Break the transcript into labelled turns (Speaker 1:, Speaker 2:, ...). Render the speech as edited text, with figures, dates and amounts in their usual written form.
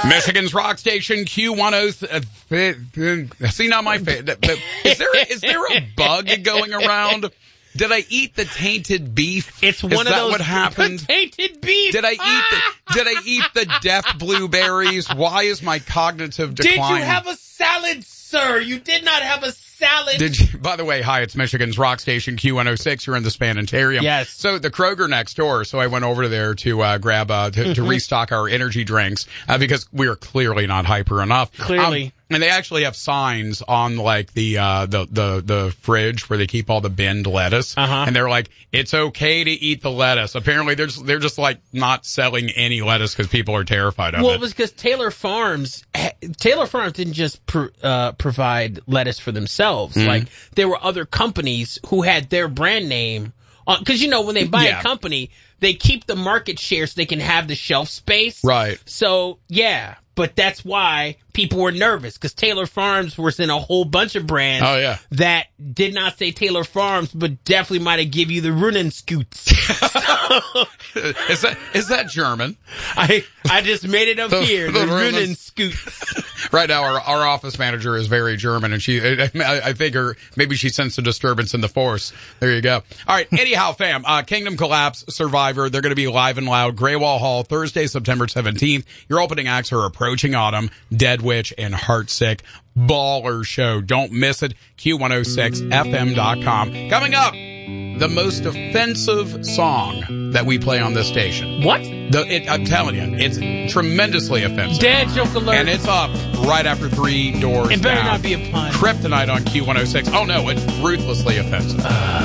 Speaker 1: Michigan's rock station Q106. See, now my face. Is there a bug going around? Did I eat the tainted beef?
Speaker 2: It's one of those.
Speaker 1: What happened?
Speaker 2: Tainted beef.
Speaker 1: Did I eat the death blueberries? Why is my cognitive decline?
Speaker 2: Did you have a salad, sir? You did not have a salad.
Speaker 1: By the way, hi, it's Michigan's rock station Q106. You're in the Spanitarium.
Speaker 2: Yes.
Speaker 1: So the Kroger next door. So I went over there to grab to restock our energy drinks because we are clearly not hyper enough.
Speaker 2: Clearly.
Speaker 1: And they actually have signs on like the fridge where they keep all the binned lettuce, and they're like, it's okay to eat the lettuce. Apparently, they're just like not selling any lettuce because people are terrified of it.
Speaker 2: Well, it was because Taylor Farms didn't just provide lettuce for themselves. Like there were other companies who had their brand name on, because when they buy a company, they keep the market share so they can have the shelf space.
Speaker 1: Right.
Speaker 2: So yeah. But that's why people were nervous, because Taylor Farms was in a whole bunch of brands that did not say Taylor Farms, but definitely might have give you the Runenscoots.
Speaker 1: Is that German?
Speaker 2: I just made it up here, the Runenscoots.
Speaker 1: Right now, our office manager is very German, and I figure maybe she sensed a disturbance in the force. There you go. All right. Anyhow, fam, Kingdom Collapse, Survivor, they're going to be live and loud. Graywall Hall, Thursday, September 17th. Your opening acts are Approaching Autumn, Dead Witch, and Heartsick. Baller show. Don't miss it. Q106FM.com. Coming up, the most offensive song that we play on this station.
Speaker 2: What?
Speaker 1: I'm telling you, it's tremendously offensive.
Speaker 2: Dad joke alert.
Speaker 1: And it's up right after 3 doors
Speaker 2: It better
Speaker 1: down.
Speaker 2: not be a pun.
Speaker 1: Kryptonite on Q106. Oh no, it's ruthlessly offensive.